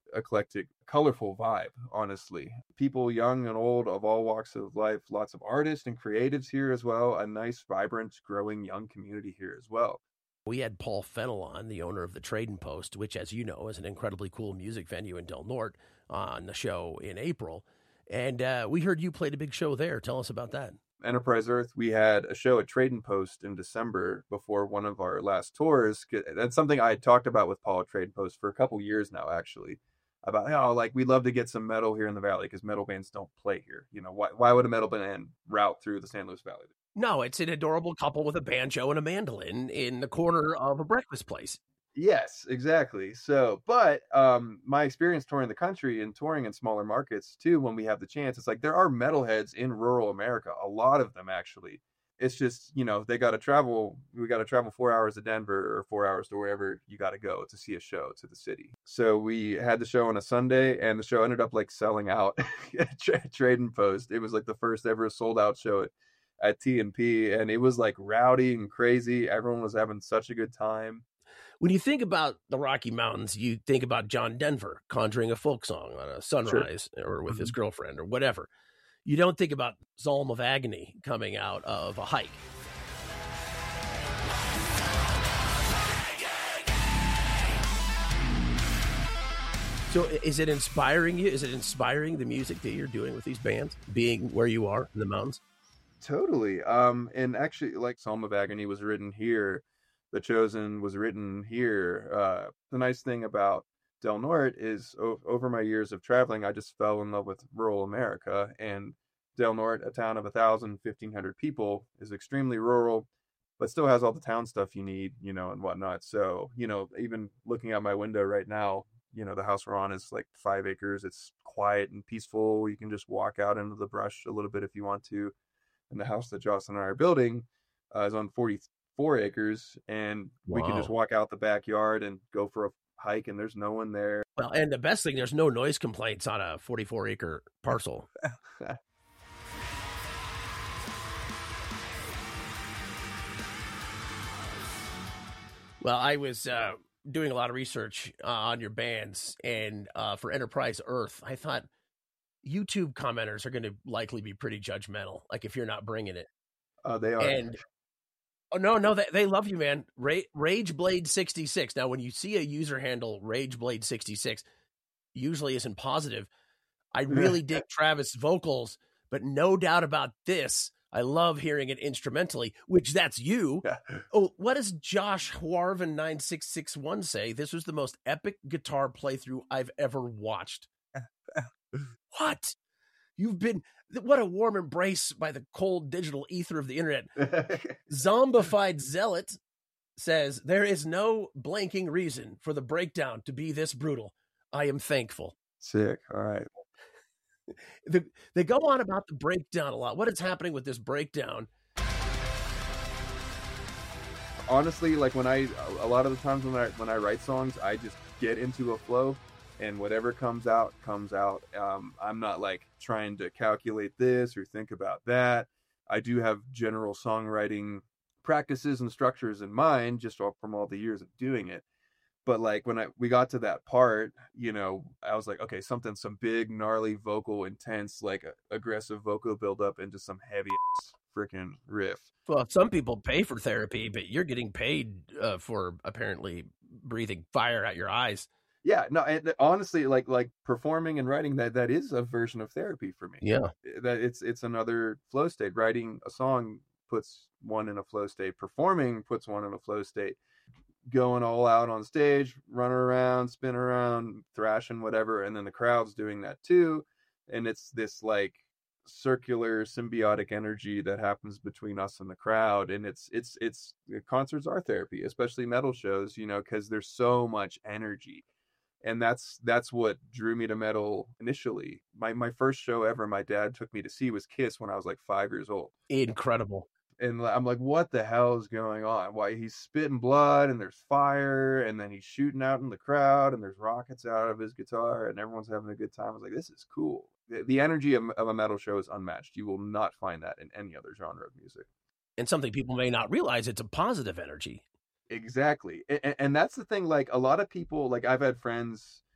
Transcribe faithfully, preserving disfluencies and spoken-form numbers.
eclectic, colorful vibe, honestly. People young and old of all walks of life, lots of artists and creatives here as well, a nice, vibrant, growing young community here as well. We had Paul Fennell on, the owner of the Trading Post, which, as you know, is an incredibly cool music venue in Del Norte, on the show in April. And uh, we heard you played a big show there. Tell us about that. Enterprise Earth, we had a show at Trading Post in December before one of our last tours. That's something I had talked about with Paul at Trading Post for a couple years now, actually, about how, like, we'd love to get some metal here in the Valley because metal bands don't play here. You know, why, why would a metal band route through the San Luis Valley? No, it's an adorable couple with a banjo and a mandolin in the corner of a breakfast place. Yes, exactly. So, but um, my experience touring the country and touring in smaller markets too, when we have the chance, it's like there are metalheads in rural America, a lot of them actually. It's just, you know, they got to travel. We got to travel four hours to Denver or four hours to wherever you got to go to see a show to the city. So we had the show on a Sunday, and the show ended up like selling out at Tra- Trading Post. It was like the first ever sold out show at, at T and P, and it was like rowdy and crazy. Everyone was having such a good time. When you think about the Rocky Mountains, you think about John Denver conjuring a folk song on a sunrise, sure, or with mm-hmm. his girlfriend or whatever. You don't think about Psalm of Agony coming out of a hike. So is it inspiring you? Is it inspiring the music that you're doing with these bands, being where you are in the mountains? Totally. Um, and actually, like, Psalm of Agony was written here. The Chosen was written here. Uh, the nice thing about Del Norte is o- over my years of traveling, I just fell in love with rural America. And Del Norte, a town of one thousand, fifteen hundred people, is extremely rural, but still has all the town stuff you need, you know, and whatnot. So, you know, even looking out my window right now, you know, the house we're on is like five acres. It's quiet and peaceful. You can just walk out into the brush a little bit if you want to. And the house that Jocelyn and I are building uh, is on forty-four acres, and wow. we can just walk out the backyard and go for a hike, and there's no one there. Well, and the best thing, there's no noise complaints on a forty-four acre parcel. Well, I was uh, doing a lot of research uh, on your bands, and uh, for Enterprise Earth, I thought YouTube commenters are going to likely be pretty judgmental, like if you're not bringing it. Oh, uh, they are. And oh no, no, they they love you, man. Ra- Rageblade sixty-six. Now, when you see a user handle Rageblade sixty-six, usually isn't positive. I really dig Travis' vocals, but no doubt about this. I love hearing it instrumentally, which that's you. Yeah. Oh, what does Josh Harvin nine six six one say? This was the most epic guitar playthrough I've ever watched. What? You've been, what a warm embrace by the cold digital ether of the internet. Zombified Zealot says, there is no blanking reason for the breakdown to be this brutal. I am thankful. Sick. All right. The, they go on about the breakdown a lot. What is happening with this breakdown? Honestly, like when I, a lot of the times when I, when I write songs, I just get into a flow. And whatever comes out, comes out. Um, I'm not like trying to calculate this or think about that. I do have general songwriting practices and structures in mind, just from all the years of doing it. But like when I we got to that part, you know, I was like, okay, something, some big, gnarly, vocal, intense, like uh, aggressive vocal buildup into some heavy ass freaking riff. Well, some people pay for therapy, but you're getting paid uh, for apparently breathing fire out your eyes. Yeah, no, and honestly, like like performing and writing, that that is a version of therapy for me. Yeah, that it's it's another flow state. Writing a song puts one in a flow state. Performing puts one in a flow state. Going all out on stage, running around, spin around, thrashing, whatever, and then the crowd's doing that too. And it's this like circular symbiotic energy that happens between us and the crowd. And it's it's it's concerts are therapy, especially metal shows, you know, because there's so much energy. And that's that's what drew me to metal initially. My my first show ever my dad took me to see was Kiss when I was like five years old. Incredible. And I'm like, what the hell is going on? Why he's spitting blood and there's fire and then he's shooting out in the crowd and there's rockets out of his guitar and everyone's having a good time. I was like, this is cool. The, the energy of, of a metal show is unmatched. You will not find that in any other genre of music. And something people may not realize, it's a positive energy. Exactly. And, and that's the thing, like a lot of people, like I've had friends